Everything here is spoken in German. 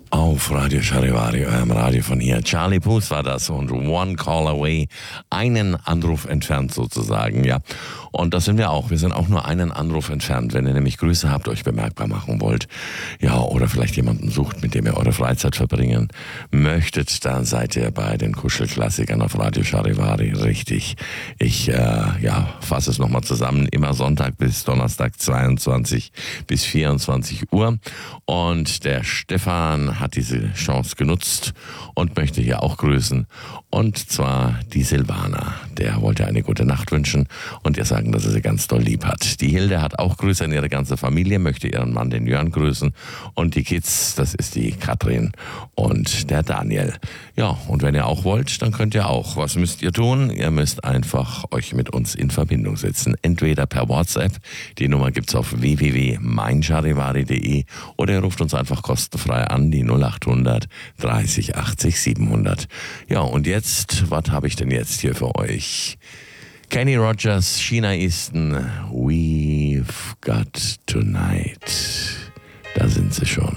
Auf Radio Charivari, eurem Radio von hier. Charlie Puth war das und One Call Away, einen Anruf entfernt sozusagen, ja. Und das sind wir auch. Wir sind auch nur einen Anruf entfernt. Wenn ihr nämlich Grüße habt, euch bemerkbar machen wollt, ja, oder vielleicht jemanden sucht, mit dem ihr eure Freizeit verbringen möchtet, dann seid ihr bei den Kuschelklassikern auf Radio Charivari richtig. Ich, fasse es nochmal zusammen. Immer Sonntag bis Donnerstag 22 bis 24 Uhr. Und der Stefan hat diese Chance genutzt und möchte hier auch grüßen. Und zwar die Silvana. Der wollte eine gute Nacht wünschen und ihr sagen, dass er sie ganz doll lieb hat. Die Hilde hat auch Grüße an ihre ganze Familie, möchte ihren Mann, den Jörn, grüßen. Und die Kids, das ist die Katrin und der Daniel. Ja, und wenn ihr auch wollt, dann könnt ihr auch. Was müsst ihr tun? Ihr müsst einfach euch mit uns in Verbindung setzen. Entweder per WhatsApp, die Nummer gibt's auf www.meincharivari.de, oder ihr ruft uns einfach kostenfrei an, die 0800 30 80 700. Ja, und jetzt, was habe ich denn jetzt hier für euch? Kenny Rogers, Sheena Easton, We've Got Tonight. Da sind sie schon.